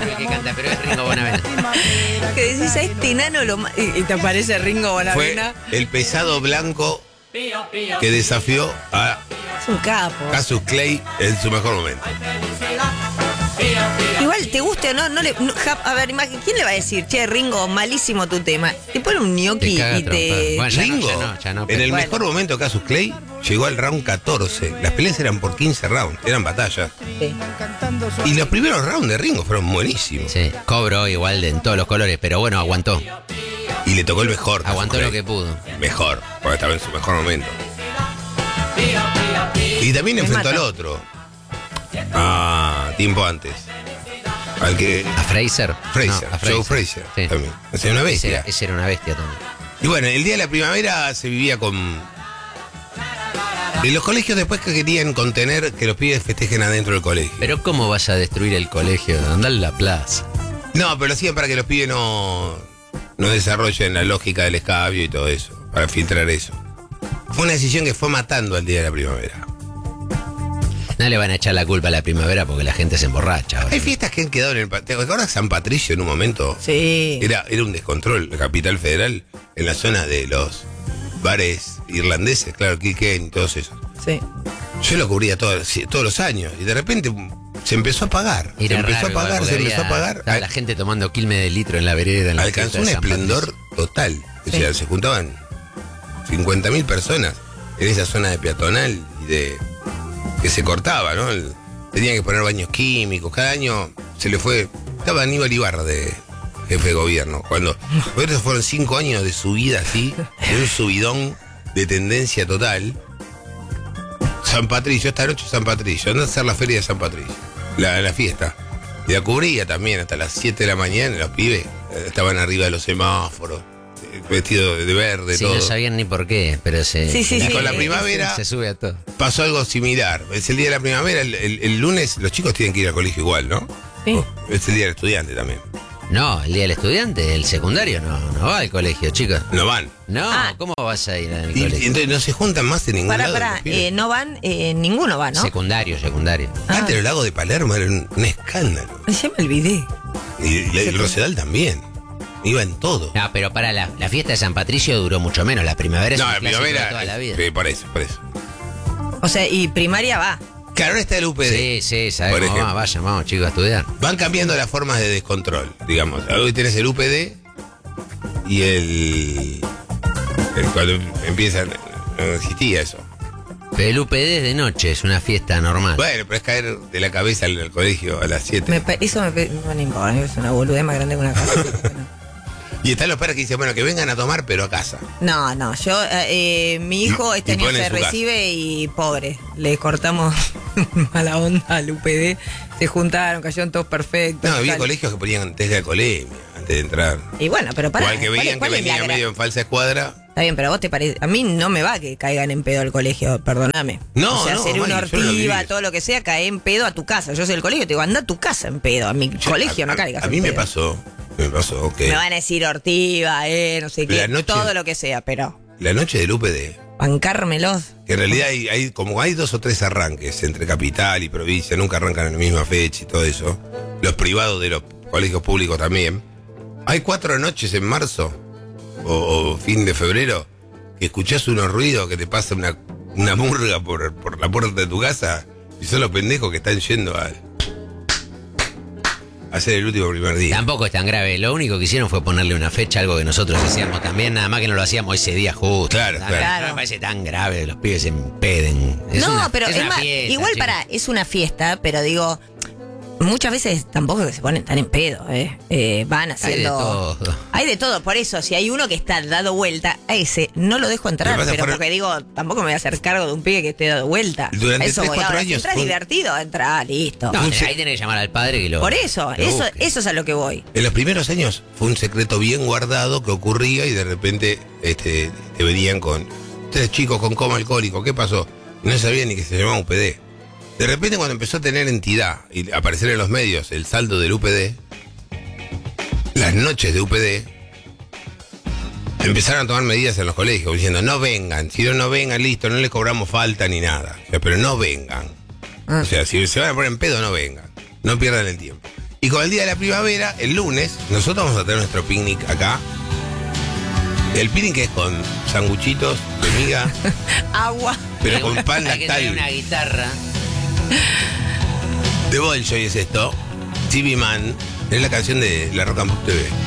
el que canta, pero es Ringo Bonavena. Que decís a este enano y te aparece Ringo Bonavena. Fue el pesado blanco que desafió a Es un capo. Cassius Clay en su mejor momento. Igual, te guste o no, a ver, ¿quién le va a decir? Che, Ringo, malísimo tu tema. Te pone un gnocchi y te... Bueno, Ringo, ya no, en el bueno. mejor momento Cassius Clay llegó al round 14. Las peleas eran por 15 rounds, eran batallas. Sí. Y los primeros rounds de Ringo fueron buenísimos. Sí, cobró igual en todos los colores, pero bueno, aguantó. Y le tocó el mejor. Cassius Aguantó Clay. lo que pudo. Mejor, porque estaba en su mejor momento. Y también enfrentó al otro. Tiempo antes. Al que. ¿A Fraser? Fraser, No, a Joe Fraser. Sí. También. O sea, una bestia. Ese era una bestia también. Y bueno, el día de la primavera se vivía con. En los colegios después que querían contener que los pibes festejen adentro del colegio. Pero ¿cómo vas a destruir el colegio? Andar en la plaza. No, pero lo hacían para que los pibes no desarrollen la lógica del escabio y todo eso. Para filtrar eso. Fue una decisión que fue matando al día de la primavera. No le van a echar la culpa a la primavera porque la gente se emborracha. ahora. Hay fiestas que han quedado en el... ¿Te acuerdas San Patricio en un momento? Sí. Era un descontrol, la capital federal, en la zona de los bares irlandeses, claro, Kilkenny y todos esos. Sí. Yo lo cubría todos los años y de repente se empezó a pagar. Era se empezó raro a pagar, igual, se porque empezó a pagar. estaba la gente tomando quilme de litro en la vereda. En la Alcanzó fiesta un de San esplendor Patricio. total. O Sí. sea, se juntaban 50.000 personas en esa zona de peatonal y de que se cortaba, ¿no? Tenían que poner baños químicos. Cada año se le fue. Estaba Aníbal Ibarra de jefe de gobierno. Cuando esos fueron 5 años de subida así, de un subidón de tendencia total. San Patricio, esta noche San Patricio, anda a hacer la feria de San Patricio, la fiesta. Y la cubría también hasta las 7 de la mañana, los pibes estaban arriba de los semáforos, vestidos de verde, Sí, todo. no sabían ni por qué, pero Sí, sí, Y sí. con la primavera se sube a todo. pasó algo similar. Es el día de la primavera, el lunes los chicos tienen que ir al colegio igual, ¿no? Sí. Es el día del estudiante también. No, el día del estudiante, el secundario no va al colegio, chicos. No van. No, Ah. ¿cómo vas a ir al Y colegio? entonces no se juntan más en ningún lado. Pará, los pibes. no van, ninguno va, ¿no? Secundario. Antes los lagos de Palermo eran un escándalo. Ya me olvidé. Y el Rosedal también. Iba en todo. No, pero para la fiesta de San Patricio duró mucho menos. La primavera es No, un la clásico de primavera. toda la vida. Sí, por eso. O sea, y primaria va. Claro, ahora está el UPD. Sí, ¿sabes Por cómo va? ejemplo. Vayan, vamos, chicos, a estudiar. Van cambiando las formas de descontrol, digamos. Hoy tenés el UPD y cuando empiezan. No existía eso. Pero el UPD es de noche, es una fiesta normal. Bueno, pero es caer de la cabeza al colegio a las 7. No me importa, es una boludez más grande que una casa. Y están los padres que dicen, bueno, que vengan a tomar, pero a casa. No, yo, mi hijo Y este año ponen se su casa. recibe y pobre, le cortamos mala onda al UPD, se juntaron, cayeron todos perfectos. No, había tal. colegios que ponían test de alcoholemia antes de entrar. Y bueno, pero para. Igual que veían que venían medio en falsa escuadra. Está bien, pero a vos te parece. A mí no me va que caigan en pedo al colegio, perdóname. No, o sea, no, ser una Mari, yo lo ortiva, viví. todo lo que sea, cae en pedo a tu casa. Yo soy del colegio, te digo, anda a tu casa en pedo. A mi colegio no caigas A en mí me pedo. pasó, ok. Me van a decir ortiva, no sé qué, La noche- todo lo que sea, pero La noche del UPD, bancármelos. que en realidad hay 2 o 3 arranques entre capital y provincia, nunca arrancan en la misma fecha y todo eso. Los privados de los colegios públicos también. Hay 4 noches en marzo o fin de febrero que escuchás unos ruidos que te pasa una murga por la puerta de tu casa y son los pendejos que están yendo a hacer el último primer día. Tampoco es tan grave. Lo único que hicieron fue ponerle una fecha, algo que nosotros hacíamos también, nada más que no lo hacíamos ese día justo. Claro, No, claro. No me parece tan grave, los pibes se empeden. Pero es una más, fiesta, igual chicos. es una fiesta, pero digo, muchas veces tampoco es que se ponen tan en pedo, van haciendo. todo. Hay de todo, por eso, si hay uno que está dado vuelta, a ese no lo dejo entrar, Lo que pasa pero fueron- porque digo, tampoco me voy a hacer cargo de un pibe que esté dado vuelta. Durante A eso 3, voy 4 ahora. años Si entra fue- divertido, entra, listo. No, ahí tenés que llamar al padre que lo. Por eso, lo busque. eso es a lo que voy. En los primeros años fue un secreto bien guardado que ocurría y de repente te venían con 3 chicos con coma alcohólico. ¿Qué pasó? Y no sabían ni que se llamaba UPD. De repente cuando empezó a tener entidad y aparecer en los medios el saldo del UPD, las noches de UPD, empezaron a tomar medidas en los colegios diciendo no vengan, si no vengan, listo, no les cobramos falta ni nada. O sea, pero no vengan. O sea, si se van a poner en pedo, no vengan. No pierdan el tiempo. Y con el día de la primavera, el lunes, nosotros vamos a tener nuestro picnic acá. El picnic es con sanguchitos de miga, Agua. pero con pan Hay que traer una lactal. guitarra. De Bolshoi es esto. TV Man, es la canción de la Rock and Pop TV.